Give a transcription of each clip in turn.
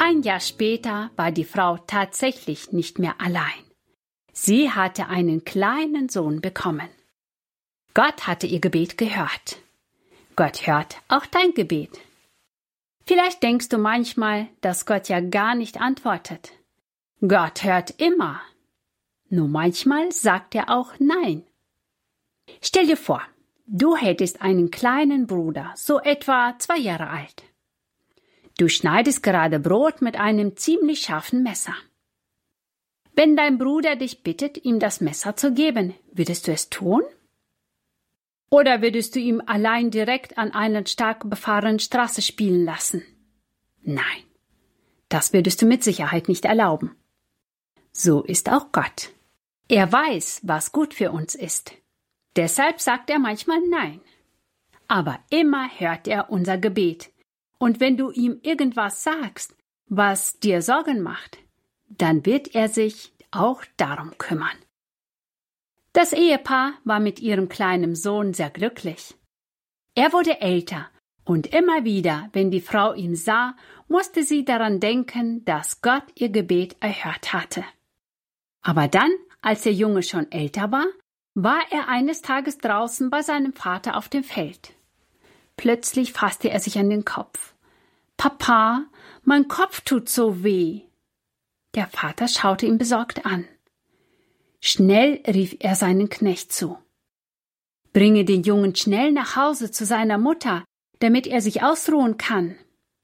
Ein Jahr später war die Frau tatsächlich nicht mehr allein. Sie hatte einen kleinen Sohn bekommen. Gott hatte ihr Gebet gehört. Gott hört auch dein Gebet. Vielleicht denkst du manchmal, dass Gott ja gar nicht antwortet. Gott hört immer. Nur manchmal sagt er auch Nein. Stell dir vor, du hättest einen kleinen Bruder, so etwa 2 Jahre alt. Du schneidest gerade Brot mit einem ziemlich scharfen Messer. Wenn dein Bruder dich bittet, ihm das Messer zu geben, würdest du es tun? Oder würdest du ihn allein direkt an einer stark befahrenen Straße spielen lassen? Nein, das würdest du mit Sicherheit nicht erlauben. So ist auch Gott. Er weiß, was gut für uns ist. Deshalb sagt er manchmal Nein. Aber immer hört er unser Gebet. Und wenn du ihm irgendwas sagst, was dir Sorgen macht, dann wird er sich auch darum kümmern. Das Ehepaar war mit ihrem kleinen Sohn sehr glücklich. Er wurde älter und immer wieder, wenn die Frau ihn sah, musste sie daran denken, dass Gott ihr Gebet erhört hatte. Aber dann, als der Junge schon älter war, war er eines Tages draußen bei seinem Vater auf dem Feld. Plötzlich fasste er sich an den Kopf. »Papa, mein Kopf tut so weh.« Der Vater schaute ihn besorgt an. Schnell rief er seinen Knecht zu. »Bringe den Jungen schnell nach Hause zu seiner Mutter, damit er sich ausruhen kann.«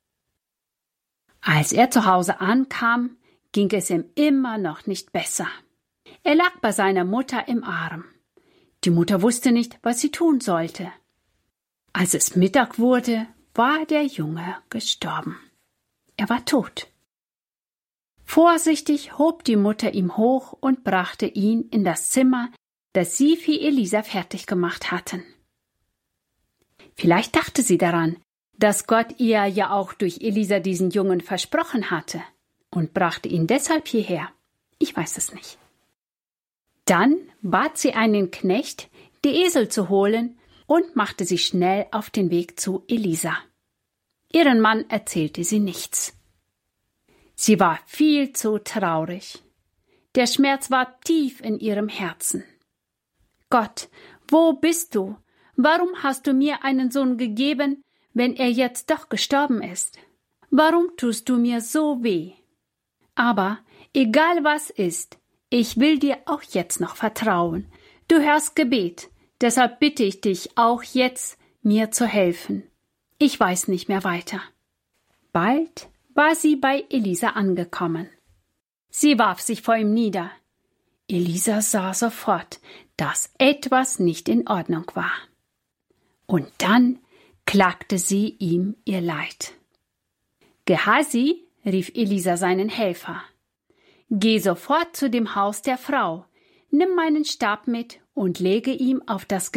Als er zu Hause ankam, ging es ihm immer noch nicht besser. Er lag bei seiner Mutter im Arm. Die Mutter wusste nicht, was sie tun sollte. Als es Mittag wurde, war der Junge gestorben. Er war tot. Vorsichtig hob die Mutter ihn hoch und brachte ihn in das Zimmer, das sie für Elisa fertig gemacht hatten. Vielleicht dachte sie daran, dass Gott ihr ja auch durch Elisa diesen Jungen versprochen hatte und brachte ihn deshalb hierher. Ich weiß es nicht. Dann bat sie einen Knecht, die Esel zu holen und machte sich schnell auf den Weg zu Elisa. Ihren Mann erzählte sie nichts. Sie war viel zu traurig. Der Schmerz war tief in ihrem Herzen. »Gott, wo bist du? Warum hast du mir einen Sohn gegeben, wenn er jetzt doch gestorben ist? Warum tust du mir so weh? Aber egal was ist, ich will dir auch jetzt noch vertrauen. Du hörst Gebet, deshalb bitte ich dich auch jetzt, mir zu helfen. Ich weiß nicht mehr weiter.« Bald war sie bei Elisa angekommen. Sie warf sich vor ihm nieder. Elisa sah sofort, dass etwas nicht in Ordnung war. Und dann klagte sie ihm ihr Leid. »Gehazi«, rief Elisa seinen Helfer, »geh sofort zu dem Haus der Frau, nimm meinen Stab mit und lege ihm auf das